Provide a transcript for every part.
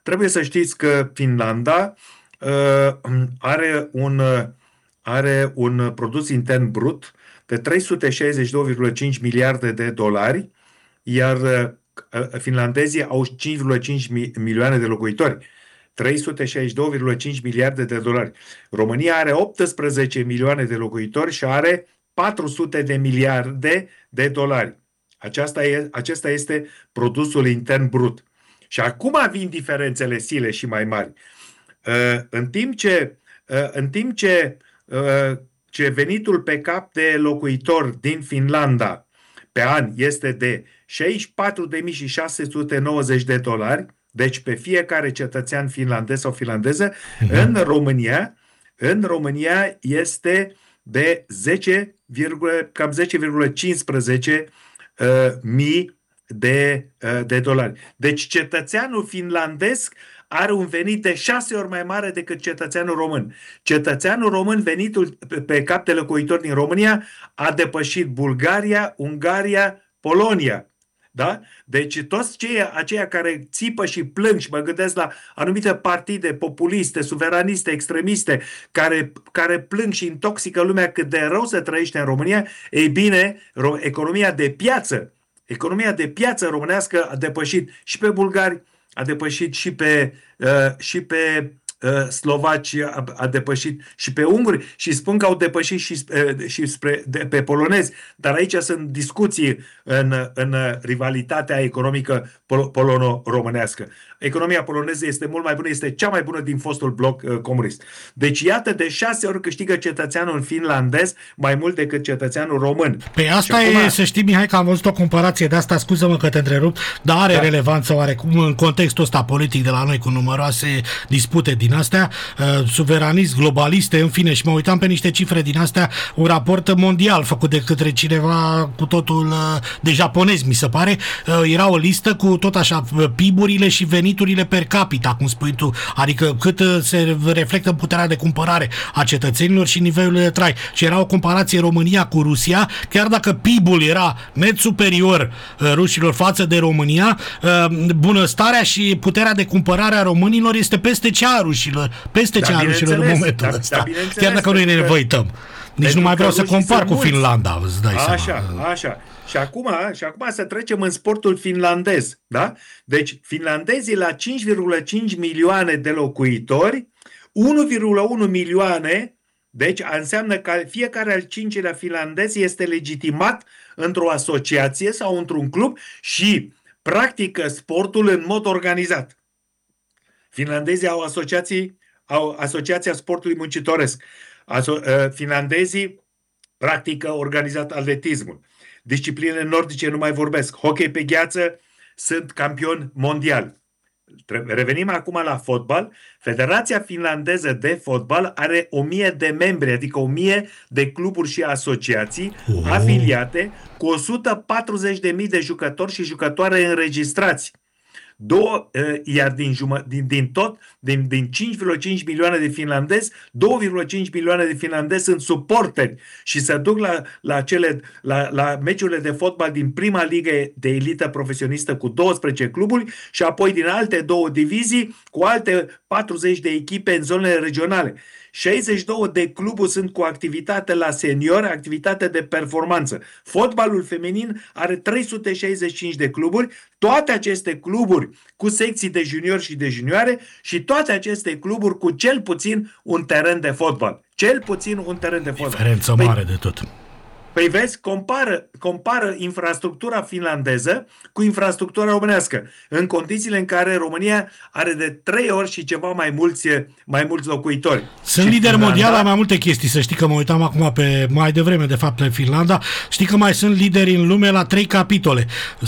trebuie să știți că Finlanda are un produs intern brut de 362,5 miliarde de dolari, iar finlandezii au 5,5 milioane de locuitori. 362,5 miliarde de dolari. România are 18 milioane de locuitori și are 400 de miliarde de dolari. Acesta este produsul intern brut. Și acum vin diferențele sile și mai mari. În timp ce venitul pe cap de locuitor din Finlanda pe an este de 64.690 de dolari, deci pe fiecare cetățean finlandez sau finlandeză, în România este de cam 10,15 mii de dolari. Deci cetățeanul finlandez are un venit de 6 ori mai mare decât cetățeanul român. Cetățeanul român, venitul pe cap de locuitor din România, a depășit Bulgaria, Ungaria, Polonia. Da? Deci toți aceia care țipă și plâng, și mă gândesc la anumite partide populiste, suveraniste, extremiste, care plâng și intoxică lumea cât de rău se trăiește în România, ei bine, economia de piață românească a depășit și pe bulgari, a depășit și pe slovaci, a depășit și pe unguri, și spun că au depășit și pe polonezi, dar aici sunt discuții în rivalitatea economică polono-românească. Economia poloneză este mult mai bună, este cea mai bună din fostul bloc comunist. Deci iată, de 6 ori câștigă cetățeanul finlandez mai mult decât cetățeanul român. Pe asta să știi, Mihai, că am văzut o comparație de asta, scuză-mă că te întrerup, dar are relevanță oarecum în contextul ăsta politic de la noi, cu numeroase dispute din astea, suveranist, globaliste, în fine, și mă uitam pe niște cifre din astea, un raport mondial făcut de către cineva cu totul de japonezi, mi se pare, era o listă cu tot așa PIB-urile și veniturile per capita, cum spui tu, adică cât se reflectă puterea de cumpărare a cetățenilor și nivelul de trai. Și era o comparație România cu Rusia, chiar dacă PIB-ul era net superior rușilor față de România, bunăstarea și puterea de cumpărare a românilor este peste cea a rușilor, în momentul ăsta. Chiar dacă noi ne văităm. Nici nu mai vreau să compar cu Finlanda, îți dai seama. Așa. Și acum să trecem în sportul finlandez. Da? Deci finlandezii la 5,5 milioane de locuitori, 1,1 milioane, deci înseamnă că fiecare al cincilea finlandez este legitimat într-o asociație sau într-un club și practică sportul în mod organizat. Finlandezii au asociația sportului muncitoresc. Finlandezii practică organizat atletismul. Disciplinele nordice nu mai vorbesc. Hockey pe gheață, sunt campioni mondiali. Revenim acum la fotbal. Federația finlandeză de fotbal are 1000 de membri, adică 1000 de cluburi și asociații afiliate cu 140.000 de jucători și jucătoare înregistrați. Iar din 5,5 milioane de finlandezi, 2,5 milioane de finlandezi sunt suporteri și se duc la meciurile de fotbal din prima ligă de elită profesionistă cu 12 cluburi și apoi din alte două divizii cu alte 40 de echipe în zonele regionale. 62 de cluburi sunt cu activitate la senior, activitate de performanță. Fotbalul feminin are 365 de cluburi, toate aceste cluburi cu secții de juniori și de junioare și toate aceste cluburi cu cel puțin un teren de fotbal. Diferență mare de tot. Păi vezi, compară infrastructura finlandeză cu infrastructura românească, în condițiile în care România are de 3 ori și ceva mai mulți locuitori. Sunt lider mondial la mai multe chestii, să știi că mă uitam acum mai devreme, de fapt, în Finlanda. Știi că mai sunt lideri în lume la 3 capitole.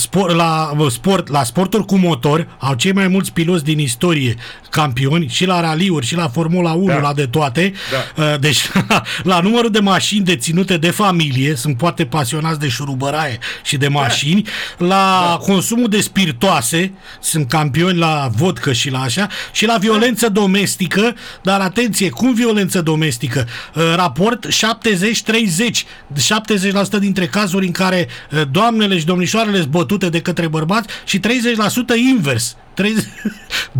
La sporturi cu motor au cei mai mulți piloți din istorie campioni, și la raliuri, și la Formula 1, la de toate. Da. Deci, la numărul de mașini deținute de familie, sunt poate pasionați de șurubăraie și de mașini, la consumul de spiritoase, sunt campioni la vodcă și la așa, și la violență domestică, dar atenție, cum violență domestică? Raport 70-30, 70% dintre cazuri în care doamnele și domnișoarele sunt bătute de către bărbați și 30% invers.